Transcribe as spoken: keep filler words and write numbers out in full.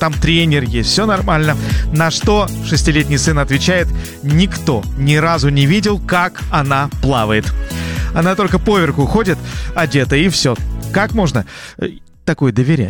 там тренер есть, все нормально. На что шестилетний сын отвечает: никто ни разу не видел, как она плавает. Она только поверху ходит, одета, и все. Как можно такой доверять?